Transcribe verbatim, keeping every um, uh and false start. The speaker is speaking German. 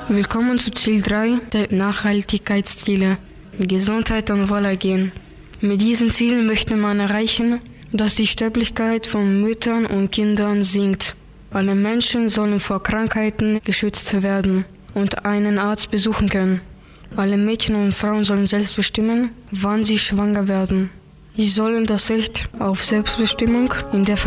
Willkommen zu Ziel drei der Nachhaltigkeitsziele. Gesundheit und Wohlergehen. Mit diesen Zielen möchte man erreichen, dass die Sterblichkeit von Müttern und Kindern sinkt. Alle Menschen sollen vor Krankheiten geschützt werden und einen Arzt besuchen können. Alle Mädchen und Frauen sollen selbst bestimmen, wann sie schwanger werden. Sie sollen das Recht auf Selbstbestimmung in der